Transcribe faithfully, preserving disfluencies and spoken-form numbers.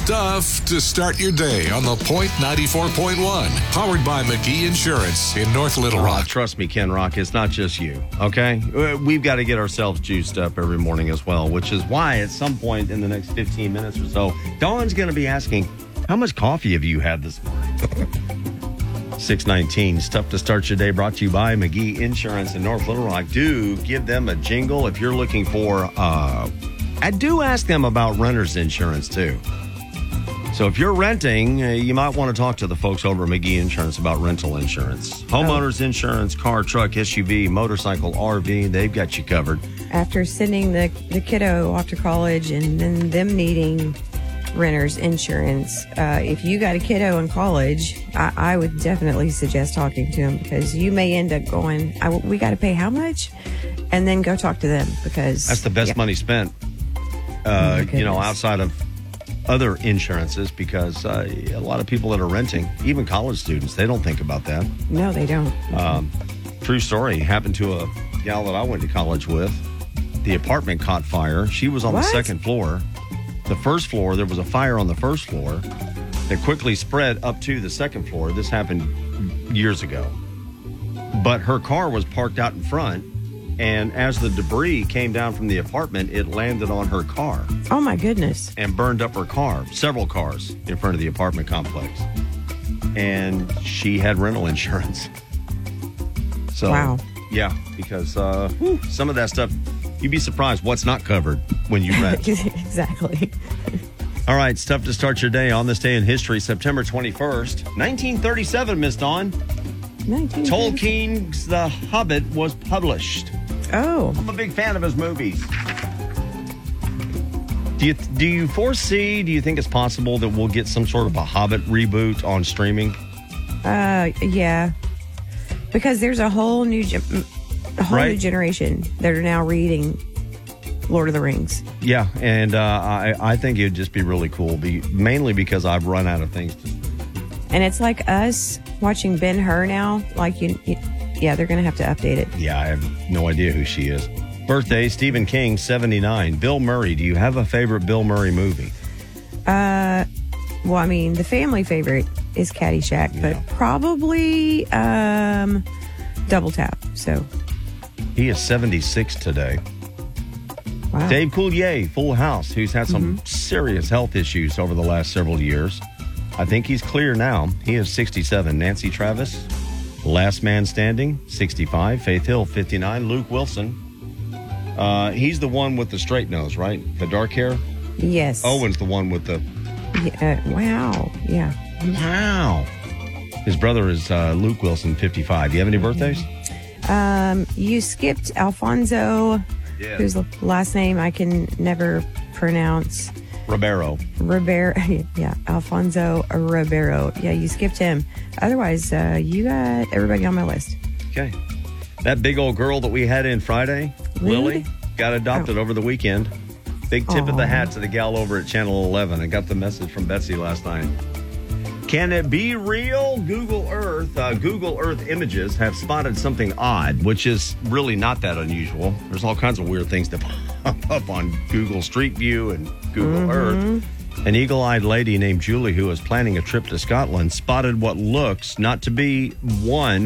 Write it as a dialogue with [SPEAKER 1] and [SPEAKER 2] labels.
[SPEAKER 1] Stuff to start your day on the Point ninety-four point one. Powered by McGee Insurance in North Little
[SPEAKER 2] Uh,
[SPEAKER 1] Rock.
[SPEAKER 2] trust me, Ken Rock, it's not just you, okay? Uh, We've got to get ourselves juiced up every morning as well, which is why at some point in the next fifteen minutes or so, Dawn's going to be asking, how much coffee have you had this morning? six nineteen, Stuff to Start Your Day, brought to you by McGee Insurance in North Little Rock. Do give them a jingle if you're looking for, uh, I do ask them about renter's insurance too. So if you're renting, uh, you might want to talk to the folks over at McGee Insurance about rental insurance. Homeowners oh. insurance, car, truck, S U V, motorcycle, R V, they've got you covered.
[SPEAKER 3] After sending the, the kiddo off to college and then them needing renter's insurance, uh, if you got a kiddo in college, I, I would definitely suggest talking to them, because you may end up going, I, we got to pay how much? And then go talk to them, because
[SPEAKER 2] that's the best yeah. money spent, uh, oh you know, outside of other insurances, because uh, a lot of people that are renting, even college students, they don't think about that.
[SPEAKER 3] No, they don't.
[SPEAKER 2] Um, true story. Happened to a gal that I went to college with. The apartment caught fire. She was on
[SPEAKER 3] what?
[SPEAKER 2] the second floor. The first floor, there was a fire on the first floor that quickly spread up to the second floor. This happened years ago. But her car was parked out in front, and as the debris came down from the apartment, it landed on her car.
[SPEAKER 3] Oh, my goodness.
[SPEAKER 2] And burned up her car, several cars in front of the apartment complex. And she had rental insurance. So,
[SPEAKER 3] wow.
[SPEAKER 2] Yeah, because uh, whew, some of that stuff, you'd be surprised what's not covered when you rent.
[SPEAKER 3] Exactly.
[SPEAKER 2] All right, Stuff to Start Your Day on this day in history, September twenty-first, nineteen thirty-seven, Miss Dawn.
[SPEAKER 3] nineteen
[SPEAKER 2] Tolkien's The Hobbit was published.
[SPEAKER 3] Oh.
[SPEAKER 2] I'm a big fan of his movies. Do you do you foresee, do you think it's possible that we'll get some sort of a Hobbit reboot on streaming?
[SPEAKER 3] Uh, yeah. Because there's a whole new ge- a whole
[SPEAKER 2] right?
[SPEAKER 3] new generation that are now reading Lord of the Rings.
[SPEAKER 2] Yeah, and uh, I, I think it would just be really cool, be, mainly because I've run out of things to do.
[SPEAKER 3] And it's like us watching Ben-Hur now. Like, you, you yeah, they're going to have to update it.
[SPEAKER 2] Yeah, I have no idea who she is. Birthday, Stephen King, seventy-nine. Bill Murray, do you have a favorite Bill Murray movie?
[SPEAKER 3] Uh, well, I mean, the family favorite is Caddyshack,
[SPEAKER 2] Yeah.
[SPEAKER 3] but probably um, Double Tap. So
[SPEAKER 2] He is seventy-six today.
[SPEAKER 3] wow.
[SPEAKER 2] Dave Coulier, Full House, who's had some
[SPEAKER 3] Mm-hmm.
[SPEAKER 2] serious health issues over the last several years. I think he's clear now. He is sixty-seven. Nancy Travis, Last Man Standing, sixty-five. Faith Hill, fifty-nine. Luke Wilson. Uh, he's the one with the straight nose, right? The dark hair?
[SPEAKER 3] Yes.
[SPEAKER 2] Owen's the one with the...
[SPEAKER 3] Yeah, uh, wow. Yeah.
[SPEAKER 2] Wow. His brother is uh, Luke Wilson, fifty-five. Do you have any birthdays?
[SPEAKER 3] Um, you skipped Alfonso,
[SPEAKER 2] Yeah.
[SPEAKER 3] whose last name I can never pronounce.
[SPEAKER 2] Ribeiro.
[SPEAKER 3] Ribeiro, yeah, Alfonso Ribeiro. Yeah, you skipped him. Otherwise, uh, you got everybody on my list.
[SPEAKER 2] Okay. That big old girl that we had in Friday, Lily,
[SPEAKER 3] Lily?
[SPEAKER 2] got adopted
[SPEAKER 3] Oh.
[SPEAKER 2] over the weekend. Big tip of the
[SPEAKER 3] Aw.
[SPEAKER 2] hat to the gal over at Channel eleven. I got the message from Betsy last night. Can it be real? Google Earth, uh, Google Earth images have spotted something odd, which is really not that unusual. There's all kinds of weird things that pop up on Google Street View and Google Earth. An eagle-eyed lady named Julie, who is planning a trip to Scotland, spotted what looks not to be one